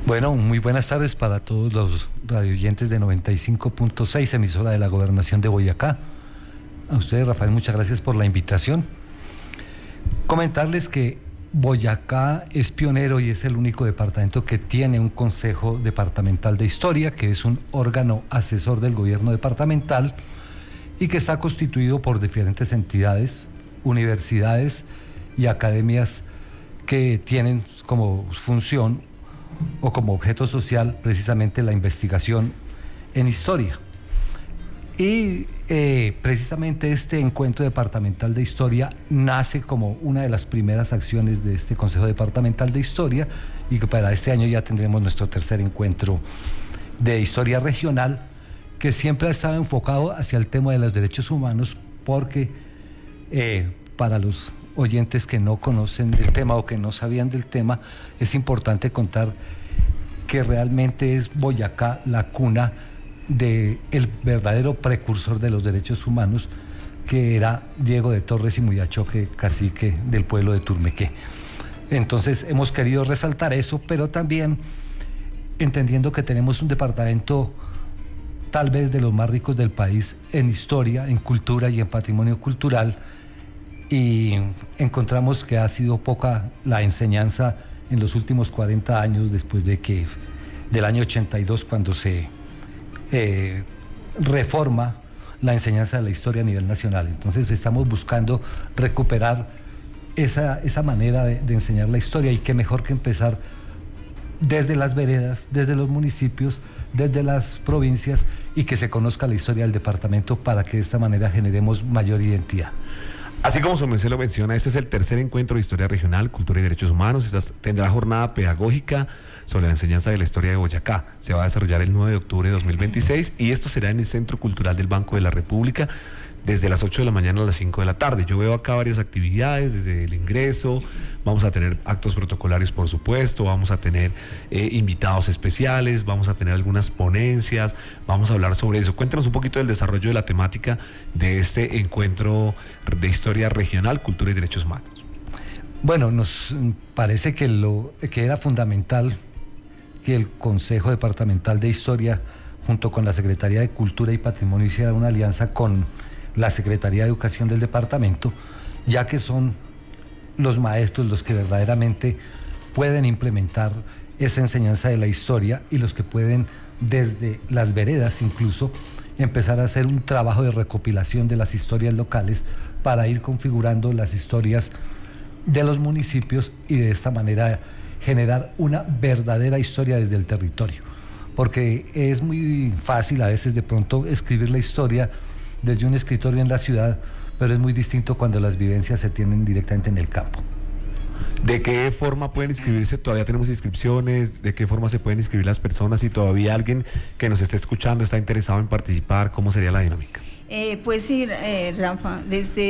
Bueno, muy buenas tardes para todos los radioyentes de 95.6, emisora de la Gobernación de Boyacá. A ustedes, Rafael, muchas gracias por la invitación. Comentarles que Boyacá es pionero y es el único departamento que tiene un Consejo Departamental de Historia, que es un órgano asesor del gobierno departamental y que está constituido por diferentes entidades, universidades y academias que tienen como función o como objeto social precisamente la investigación en historia. Y precisamente este encuentro departamental de historia nace como una de las primeras acciones de este Consejo Departamental de Historia, y que para este año ya tendremos nuestro tercer encuentro de historia regional, que siempre ha estado enfocado hacia el tema de los derechos humanos, porque para los oyentes que no conocen del tema o que no sabían del tema, es importante contar que realmente es Boyacá la cuna del verdadero precursor de los derechos humanos, que era Diego de Torres y Muyachoque, cacique del pueblo de Turmequé. Entonces hemos querido resaltar eso, pero también entendiendo que tenemos un departamento tal vez de los más ricos del país en historia, en cultura y en patrimonio cultural, y encontramos que ha sido poca la enseñanza en los últimos 40 años, después de que del año 82, cuando se reforma la enseñanza de la historia a nivel nacional. Entonces estamos buscando recuperar esa manera de enseñar la historia, y qué mejor que empezar desde las veredas, desde los municipios, desde las provincias, y que se conozca la historia del departamento para que de esta manera generemos mayor identidad. Así como su merced lo menciona, este es el tercer encuentro de historia regional, cultura y derechos humanos. Tendrá jornada pedagógica sobre la enseñanza de la historia de Boyacá. Se va a desarrollar el 9 de octubre de 2026 y esto será en el Centro Cultural del Banco de la República desde las 8 de la mañana a las 5 de la tarde. Yo veo acá varias actividades, desde el ingreso, vamos a tener actos protocolarios, por supuesto, vamos a tener invitados especiales, vamos a tener algunas ponencias, vamos a hablar sobre eso. Cuéntanos un poquito del desarrollo de la temática de este encuentro de historia regional, cultura y derechos humanos. Bueno, nos parece que era fundamental que el Consejo Departamental de Historia, junto con la Secretaría de Cultura y Patrimonio, hiciera una alianza con la Secretaría de Educación del departamento, ya que son los maestros los que verdaderamente pueden implementar esa enseñanza de la historia, y los que pueden desde las veredas incluso empezar a hacer un trabajo de recopilación de las historias locales para ir configurando las historias de los municipios, y de esta manera generar una verdadera historia desde el territorio, porque es muy fácil a veces de pronto escribir la historia desde un escritorio en la ciudad, pero es muy distinto cuando las vivencias se tienen directamente en el campo. ¿De qué forma pueden inscribirse? Todavía tenemos inscripciones. ¿De qué forma se pueden inscribir las personas? Si todavía alguien que nos esté escuchando está interesado en participar, ¿cómo sería la dinámica? Pues sí, Rafa,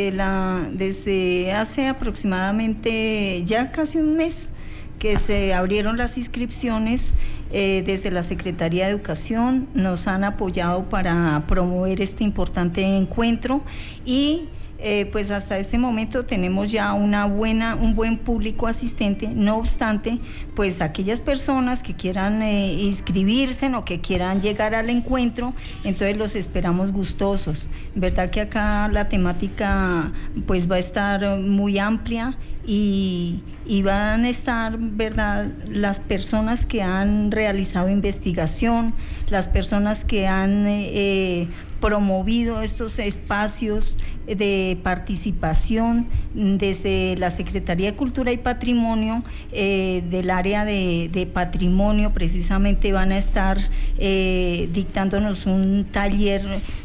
desde hace aproximadamente ya casi un mes que se abrieron las inscripciones, desde la Secretaría de Educación nos han apoyado para promover este importante encuentro, y pues hasta este momento tenemos ya un buen público asistente. No obstante, pues aquellas personas que quieran inscribirse o que quieran llegar al encuentro, entonces los esperamos gustosos. Verdad que acá la temática pues va a estar muy amplia, y van a estar, ¿verdad?, las personas que han realizado investigación, las personas que han promovido estos espacios de participación desde la Secretaría de Cultura y Patrimonio, del área de patrimonio. Precisamente van a estar dictándonos un taller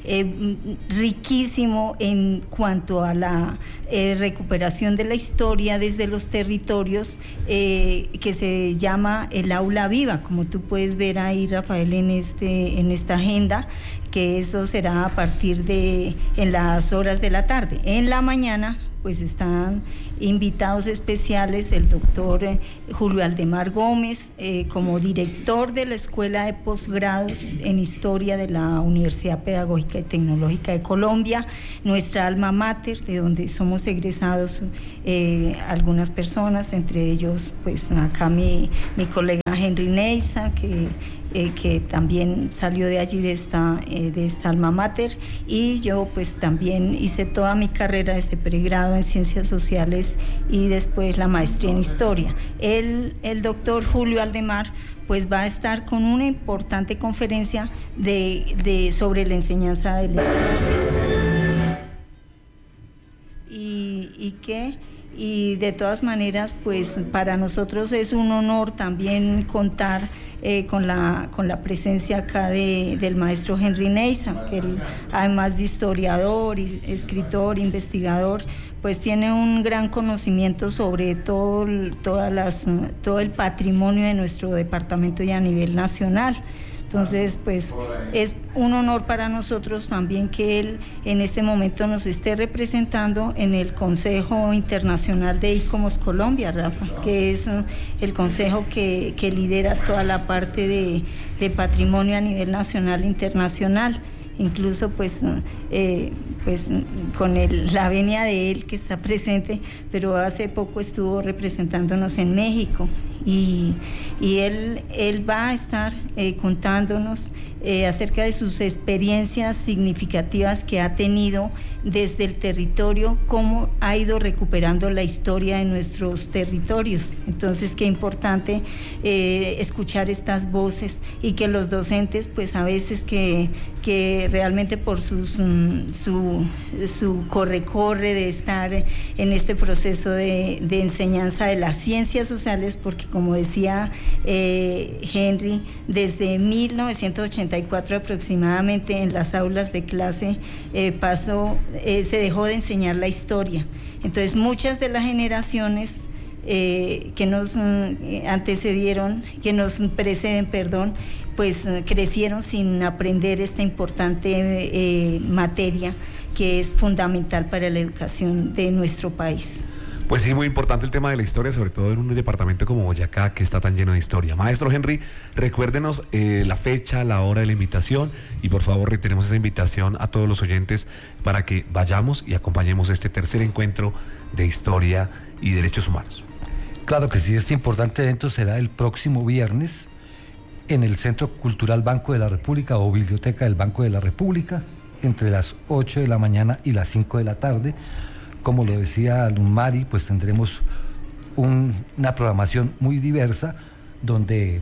riquísimo en cuanto a la recuperación de la historia desde los territorios, que se llama el Aula Viva, como tú puedes ver ahí, Rafael, en esta agenda, que eso será a partir en las horas de la tarde. En la mañana pues están invitados especiales, el doctor Julio Aldemar Gómez, como director de la Escuela de Posgrados en Historia de la Universidad Pedagógica y Tecnológica de Colombia, nuestra alma mater, de donde somos egresados algunas personas, entre ellos pues acá mi colega Henry Neiza, que también salió de allí, de esta alma mater, y yo pues también hice toda mi carrera desde pregrado en Ciencias Sociales y después la maestría en Historia. El doctor Julio Aldemar pues va a estar con una importante conferencia sobre la enseñanza de la historia. Y de todas maneras, pues para nosotros es un honor también contar con la presencia acá del maestro Henry Neiza, que él, además de historiador, escritor, investigador, pues tiene un gran conocimiento sobre todo el patrimonio de nuestro departamento y a nivel nacional. Entonces, pues es un honor para nosotros también que él en este momento nos esté representando en el Consejo Internacional de ICOMOS Colombia, Rafa, que es el consejo que lidera toda la parte de patrimonio a nivel nacional e internacional. Incluso pues con la venia de él que está presente, pero hace poco estuvo representándonos en México y él va a estar contándonos acerca de sus experiencias significativas que ha tenido desde el territorio, cómo ha ido recuperando la historia de nuestros territorios. Entonces, qué importante escuchar estas voces y que los docentes, pues a veces que realmente por su corre de estar en este proceso de enseñanza de las ciencias sociales, porque como decía Henry, desde 1984 aproximadamente en las aulas de clase se dejó de enseñar la historia. Entonces muchas de las generaciones que nos antecedieron, que nos preceden, pues crecieron sin aprender esta importante materia que es fundamental para la educación de nuestro país. Pues sí, muy importante el tema de la historia, sobre todo en un departamento como Boyacá, que está tan lleno de historia. Maestro Henry, recuérdenos la fecha, la hora de la invitación y por favor reiteremos esa invitación a todos los oyentes para que vayamos y acompañemos este tercer encuentro de historia y derechos humanos. Claro que sí, este importante evento será el próximo viernes en el Centro Cultural Banco de la República o Biblioteca del Banco de la República, entre las 8 de la mañana y las 5 de la tarde. Como lo decía Lunmari, pues tendremos una programación muy diversa donde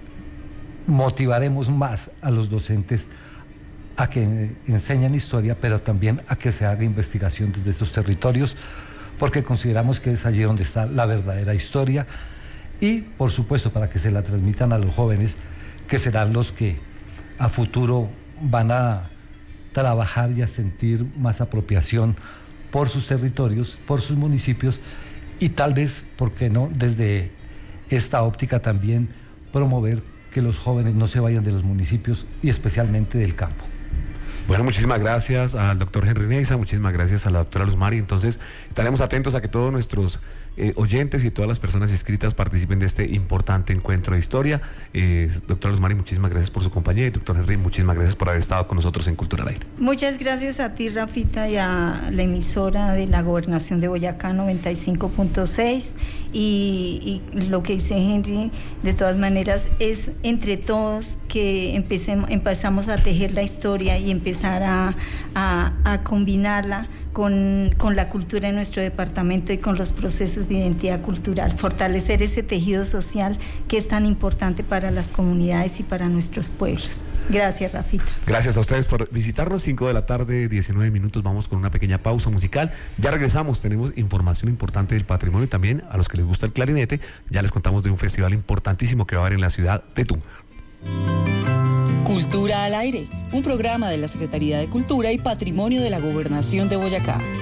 motivaremos más a los docentes a que enseñen historia, pero también a que se haga investigación desde estos territorios, porque consideramos que es allí donde está la verdadera historia y, por supuesto, para que se la transmitan a los jóvenes, que serán los que a futuro van a trabajar y a sentir más apropiación por sus territorios, por sus municipios y tal vez, ¿por qué no?, desde esta óptica también promover que los jóvenes no se vayan de los municipios y especialmente del campo. Bueno, muchísimas gracias al doctor Henry Neiza, muchísimas gracias a la doctora Luzmari. Entonces, estaremos atentos a que todos nuestros oyentes y todas las personas inscritas participen de este importante encuentro de historia. Doctora Luzmari, muchísimas gracias por su compañía y doctor Henry, muchísimas gracias por haber estado con nosotros en Cultura al Aire. Muchas gracias a ti, Rafita, y a la emisora de la Gobernación de Boyacá 95.6 y lo que dice Henry, de todas maneras, es entre todos que empezamos a tejer la historia y empezar a combinarla con la cultura de nuestro departamento y con los procesos de identidad cultural, fortalecer ese tejido social que es tan importante para las comunidades y para nuestros pueblos. Gracias, Rafita. Gracias a ustedes por visitarnos. 5 de la tarde, 19 minutos, vamos con una pequeña pausa musical. Ya regresamos, tenemos información importante del patrimonio y también a los que les gusta el clarinete, ya les contamos de un festival importantísimo que va a haber en la ciudad de Tunja. Cultura al Aire, un programa de la Secretaría de Cultura y Patrimonio de la Gobernación de Boyacá.